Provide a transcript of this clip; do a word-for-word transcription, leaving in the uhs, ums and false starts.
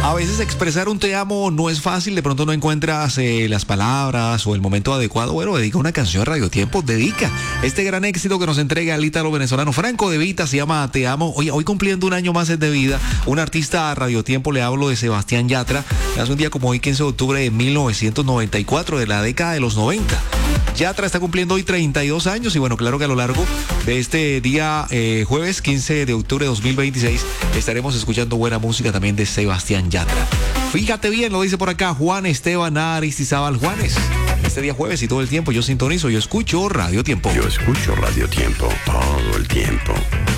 A veces expresar un te amo no es fácil, de pronto no encuentras eh, las palabras o el momento adecuado. Bueno, dedica una canción a Radio Tiempo, dedica este gran éxito que nos entrega el ítalo venezolano Franco De Vita, se llama Te Amo. Hoy, hoy cumpliendo un año más de vida, un artista a Radio Tiempo, le hablo de Sebastián Yatra. Hace un día como hoy, quince de octubre de mil novecientos noventa y cuatro, de la década de los noventa. Yatra está cumpliendo hoy treinta y dos años y bueno, claro que a lo largo de este día eh, jueves quince de octubre de dos mil veintiséis estaremos escuchando buena música también de Sebastián Yatra. Fíjate bien, lo dice por acá Juan Esteban Aristizábal Juanes. Este día jueves y todo el tiempo yo sintonizo, yo escucho Radio Tiempo. Yo escucho Radio Tiempo todo el tiempo.